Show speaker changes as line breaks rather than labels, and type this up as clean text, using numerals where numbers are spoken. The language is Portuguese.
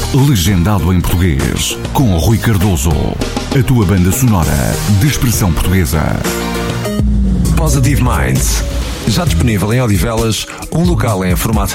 legendado em português, com Rui Cardoso. A tua banda sonora de expressão portuguesa.
Positive Minds. Já disponível em Odivelas, um local em formato